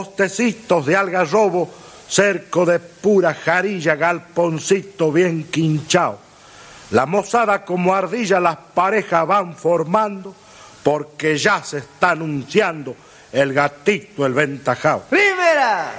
postecitos de algarrobo, cerco de pura jarilla, galponcito bien quinchao. La mozada como ardilla las parejas van formando, porque ya se está anunciando el gatito, el ventajao. ¡Primera!